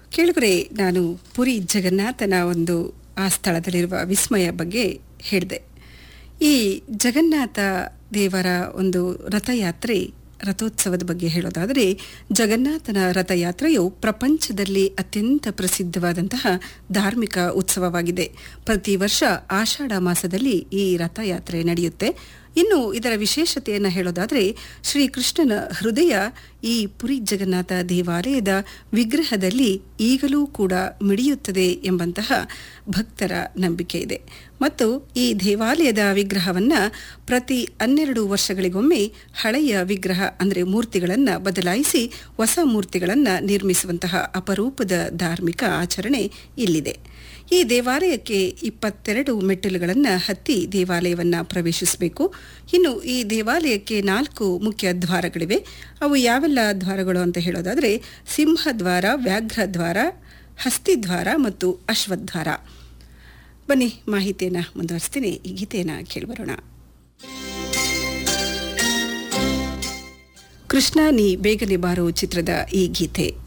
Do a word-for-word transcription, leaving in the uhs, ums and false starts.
ಕೇಳಿದ್ರೆ ನಾನು ಪುರಿ ಜಗನ್ನಾಥನ ಒಂದು ಆ ಸ್ಥಳದಲ್ಲಿರುವ ವಿಸ್ಮಯ ಬಗ್ಗೆ ಹೇಳಿದೆ. ಈ ಜಗನ್ನಾಥ ದೇವರ ಒಂದು ರಥಯಾತ್ರೆ ರಥೋತ್ಸವದ ಬಗ್ಗೆ ಹೇಳೋದಾದರೆ, ಜಗನ್ನಾಥನ ರಥಯಾತ್ರೆಯು ಪ್ರಪಂಚದಲ್ಲಿ ಅತ್ಯಂತ ಪ್ರಸಿದ್ಧವಾದಂತಹ ಧಾರ್ಮಿಕ ಉತ್ಸವವಾಗಿದೆ. ಪ್ರತಿ ವರ್ಷ ಆಷಾಢ ಮಾಸದಲ್ಲಿ ಈ ರಥಯಾತ್ರೆ ನಡೆಯುತ್ತೆ. ಇನ್ನು ಇದರ ವಿಶೇಷತೆಯನ್ನು ಹೇಳೋದಾದರೆ, ಶ್ರೀಕೃಷ್ಣನ ಹೃದಯ ಈ ಪುರಿ ಜಗನ್ನಾಥ ದೇವಾಲಯದ ವಿಗ್ರಹದಲ್ಲಿ ಈಗಲೂ ಕೂಡ ಮಿಡಿಯುತ್ತದೆ ಎಂಬಂತಹ ಭಕ್ತರ ನಂಬಿಕೆ ಇದೆ. ಮತ್ತು ಈ ದೇವಾಲಯದ ವಿಗ್ರಹವನ್ನು ಪ್ರತಿ ಹನ್ನೆರಡು ವರ್ಷಗಳಿಗೊಮ್ಮೆ ಹಳೆಯ ವಿಗ್ರಹ ಅಂದರೆ ಮೂರ್ತಿಗಳನ್ನು ಬದಲಾಯಿಸಿ ಹೊಸ ಮೂರ್ತಿಗಳನ್ನು ನಿರ್ಮಿಸುವಂತಹ ಅಪರೂಪದ ಧಾರ್ಮಿಕ ಆಚರಣೆ ಇಲ್ಲಿದೆ. ಈ ದೇವಾಲಯಕ್ಕೆ ಇಪ್ಪತ್ತೆರಡು ಮೆಟ್ಟಿಲುಗಳನ್ನು ಹತ್ತಿ ದೇವಾಲಯವನ್ನು ಪ್ರವೇಶಿಸಬೇಕು. ಇನ್ನು ಈ ದೇವಾಲಯಕ್ಕೆ ನಾಲ್ಕು ಮುಖ್ಯ ದ್ವಾರಗಳಿವೆ. ಅವು ಯಾವೆಲ್ಲ ದ್ವಾರಗಳು ಅಂತ ಹೇಳೋದಾದರೆ, ಸಿಂಹದ್ವಾರ, ವ್ಯಾಘ್ರದ್ವಾರ, ಹಸ್ತಿದ್ವಾರ ಮತ್ತು ಅಶ್ವದ್ವಾರ. ಬನ್ನಿ ಮಾಹಿತಿಯನ್ನು ಮುಂದುವರಿಸ್ತೀನಿ. ಈ ಗೀತೆಯನ್ನು ಕೇಳಿಬರೋಣ. ಕೃಷ್ಣ ನೀ ಬೇಗನೆ ಬಾರೋ ಚಿತ್ರದ ಈ ಗೀತೆ.